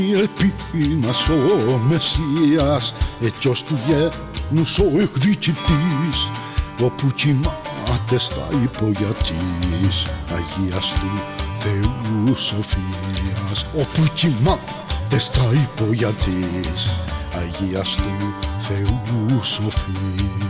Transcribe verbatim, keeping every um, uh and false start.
Η ελπίνας ο Μεσσίας, έτσι ως του γένους ο εκδικητής, όπου κοιμάται στα υπόγεια της Αγίας του Θεού Σοφίας, όπου κοιμάται στα υπόγεια της Αγίας του Θεού Σοφίας.